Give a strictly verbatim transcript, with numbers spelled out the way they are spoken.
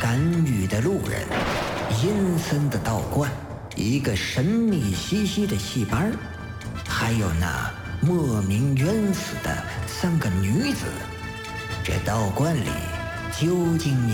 赶雨的路人，阴森的道观，一个神秘兮兮的戏班，还有那莫名冤死的三个女子。这道观里究竟